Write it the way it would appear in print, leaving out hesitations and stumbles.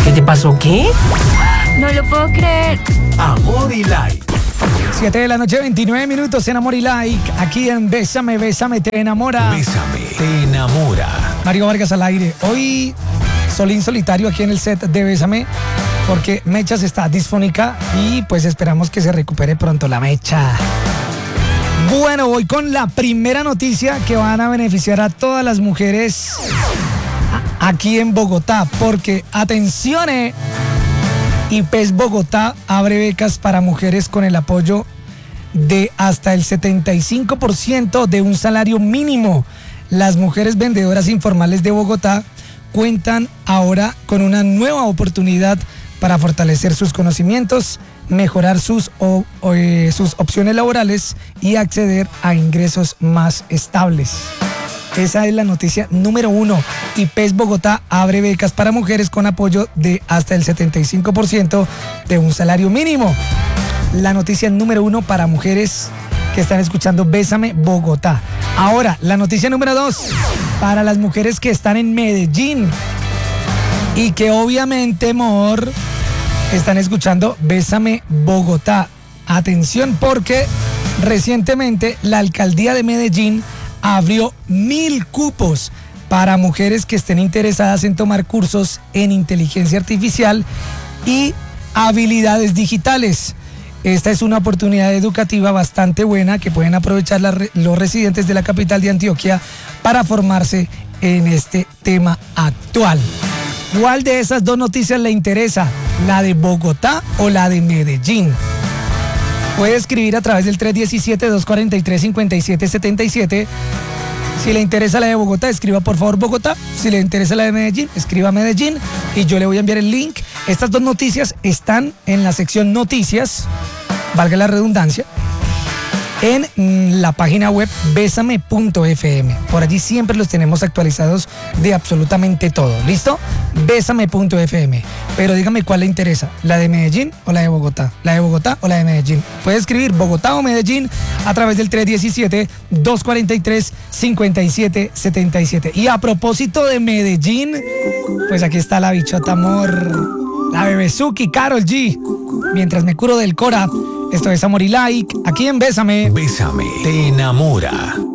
¿Qué te pasó? ¿Qué? No lo puedo creer. Amor y Like. 7 de la noche, 29 minutos en Amor y Like. Aquí en Bésame, Bésame, te enamora. Bésame, te enamora. Mario Vargas al aire. Hoy, Solín solitario aquí en el set de Bésame, porque Mechas está disfónica y pues esperamos que se recupere pronto la Mecha. Bueno, voy con la primera noticia que van a beneficiar a todas las mujeres aquí en Bogotá, porque atención, IPES Bogotá abre becas para mujeres con el apoyo de hasta el 75% de un salario mínimo. Las mujeres vendedoras informales de Bogotá cuentan ahora con una nueva oportunidad para fortalecer sus conocimientos, mejorar sus opciones laborales y acceder a ingresos más estables. Esa es la noticia número 1. IPES Bogotá abre becas para mujeres con apoyo de hasta el 75% de un salario mínimo. La noticia número 1 para mujeres que están escuchando Bésame Bogotá. Ahora, la noticia número 2 para las mujeres que están en Medellín y que obviamente, amor, están escuchando Bésame Bogotá. Atención, porque recientemente la alcaldía de Medellín abrió 1000 cupos para mujeres que estén interesadas en tomar cursos en inteligencia artificial y habilidades digitales. Esta es una oportunidad educativa bastante buena que pueden aprovechar los residentes de la capital de Antioquia para formarse en este tema actual. ¿Cuál de esas dos noticias le interesa? ¿La de Bogotá o la de Medellín? Puede escribir a través del 317-243-5777. Si le interesa la de Bogotá, escriba por favor Bogotá. Si le interesa la de Medellín, escriba Medellín y yo le voy a enviar el link. Estas dos noticias están en la sección noticias, valga la redundancia, en la página web besame.fm. Por allí siempre los tenemos actualizados de absolutamente todo. ¿Listo? Besame.fm. Pero dígame cuál le interesa, ¿la de Medellín o la de Bogotá? ¿La de Bogotá o la de Medellín? Puede escribir Bogotá o Medellín a través del 317-243-5777. Y a propósito de Medellín, pues aquí está la bichota amor, la Bebezuki, Karol G. Mientras me curo del Cora. Esto es Amor y Like, aquí en Bésame. Bésame, te enamora.